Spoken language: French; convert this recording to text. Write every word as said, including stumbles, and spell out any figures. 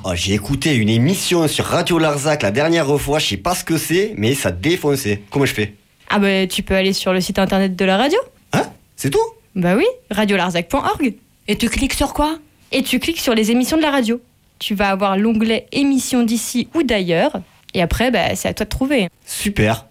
Oh, j'ai écouté une émission sur Radio Larzac la dernière fois, je sais pas ce que c'est, mais ça défonçait. Comment je fais? Ah bah tu peux aller sur le site internet de la radio. Hein? C'est tout? Bah oui, radio larzac point org. Et tu cliques sur quoi? Et tu cliques sur les émissions de la radio. Tu vas avoir l'onglet émissions d'ici ou d'ailleurs. Et après, bah, c'est à toi de trouver. Super.